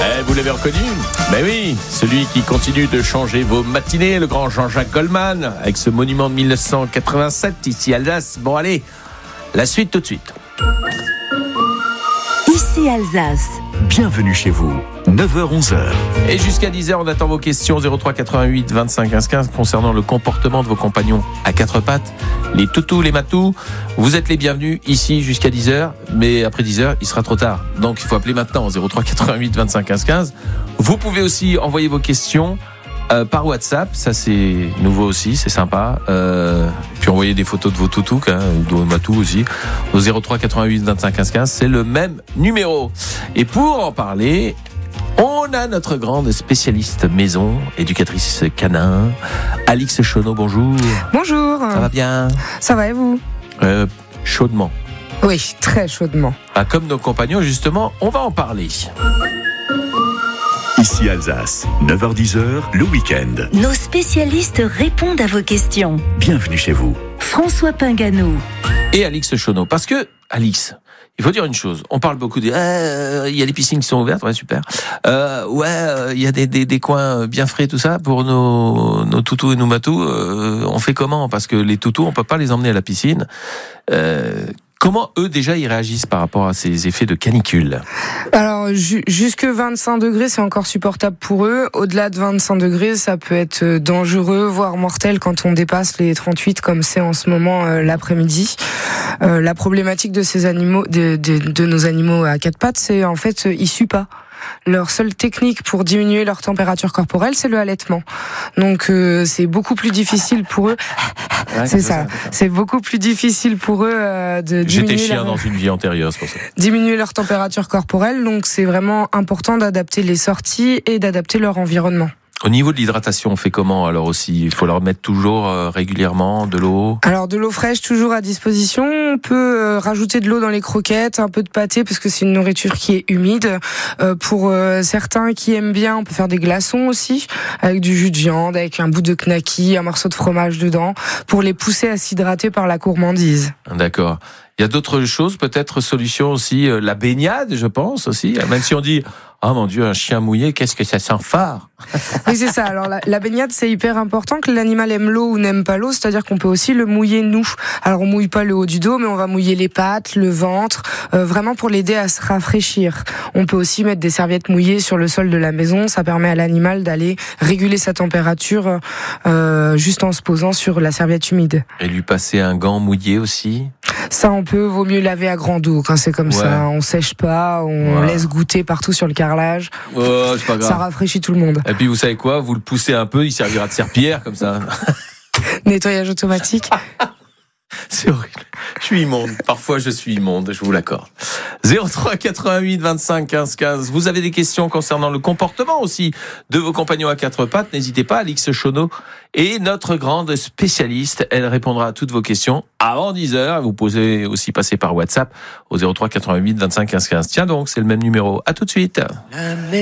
Vous l'avez reconnu ? Ben oui, celui qui continue de changer vos matinées, le grand Jean-Jacques Goldman, avec ce monument de 1987, ici Alsace. Bon allez, la suite tout de suite. Ici Alsace. Bienvenue chez vous, 9h-11h. Et jusqu'à 10h, on attend vos questions 03 88 25 15 15 concernant le comportement de vos compagnons à quatre pattes, les toutous, les matous. Vous êtes les bienvenus ici jusqu'à 10h, mais après 10h, il sera trop tard. Donc il faut appeler maintenant 03 88 25 15 15. Vous pouvez aussi envoyer vos questions par WhatsApp, ça c'est nouveau aussi, c'est sympa. Puis envoyer des photos de vos toutous, de vos matous aussi, au 03 88 25 15 15, c'est le même numéro. Et pour en parler, on a notre grande spécialiste maison, éducatrice canin, Alix Chonot, bonjour. Bonjour. Ça va bien ? Ça va et vous ? Chaudement. Oui, très chaudement. Comme nos compagnons, justement, on va en parler. Ici Alsace, 9h-10h, le week-end. Nos spécialistes répondent à vos questions. Bienvenue chez vous. François Pinganou. Et Alix Chonot. Parce que, Alix, il faut dire une chose. On parle beaucoup il y a les piscines qui sont ouvertes, ouais, super. Il y a des coins bien frais, tout ça. Pour nos toutous et nos matous, on fait comment ? Parce que les toutous, on peut pas les emmener à la piscine. Comment eux déjà ils réagissent par rapport à ces effets de canicule ? Alors jusque 25 degrés c'est encore supportable pour eux. Au-delà de 25 degrés ça peut être dangereux voire mortel quand on dépasse les 38 comme c'est en ce moment l'après-midi. La problématique de ces animaux, de nos animaux à quatre pattes, c'est en fait ils suent pas. Leur seule technique pour diminuer leur température corporelle, c'est le halètement. Donc c'est beaucoup plus difficile pour eux. Ouais, c'est ça. C'est beaucoup plus difficile pour eux de diminuer. J'étais chien dans une vie antérieure, c'est pour ça. Diminuer leur température corporelle. Donc c'est vraiment important d'adapter les sorties et d'adapter leur environnement. Au niveau de l'hydratation, on fait comment alors aussi ? Il faut leur mettre toujours régulièrement de l'eau ? Alors de l'eau fraîche toujours à disposition. On peut rajouter de l'eau dans les croquettes, un peu de pâté parce que c'est une nourriture qui est humide. Pour certains qui aiment bien, on peut faire des glaçons aussi avec du jus de viande, avec un bout de knacky, un morceau de fromage dedans pour les pousser à s'hydrater par la gourmandise. D'accord. Il y a d'autres choses, peut-être solutions aussi, la baignade, je pense aussi. Même si on dit, oh mon Dieu, un chien mouillé, qu'est-ce que ça sent fort. Oui, c'est ça. Alors la baignade, c'est hyper important que l'animal aime l'eau ou n'aime pas l'eau, c'est-à-dire qu'on peut aussi le mouiller nous. Alors on mouille pas le haut du dos, mais on va mouiller les pattes, le ventre, vraiment pour l'aider à se rafraîchir. On peut aussi mettre des serviettes mouillées sur le sol de la maison, ça permet à l'animal d'aller réguler sa température juste en se posant sur la serviette humide. Et lui passer un gant mouillé aussi ? Ça, on peut, vaut mieux laver à grande eau quand c'est comme ça. On sèche pas, on laisse goûter partout sur le carrelage. C'est pas grave. Ça rafraîchit tout le monde. Et puis vous savez quoi ? Vous le poussez un peu, il servira de serpillière comme ça. Nettoyage automatique. C'est horrible. Je suis immonde. Parfois, je suis immonde, je vous l'accorde. 03 88 25 15 15. Vous avez des questions concernant le comportement aussi de vos compagnons à quatre pattes. N'hésitez pas, Alix Chonot est notre grande spécialiste. Elle répondra à toutes vos questions avant 10h. Vous pouvez aussi passer par WhatsApp au 03 88 25 15 15. Tiens donc, c'est le même numéro. À tout de suite.